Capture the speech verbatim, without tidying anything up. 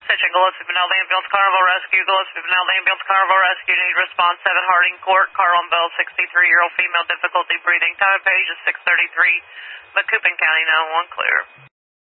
Attention, Gillespie Benelli Ambulance, Carnival Rescue, Gillespie Benelli Ambulance, Carnival Rescue, need response seven Harding Court, Carl Bell, sixty-three-year-old female, difficulty breathing. Time of page is six thirty-three, Macoupin County, nine one one clear.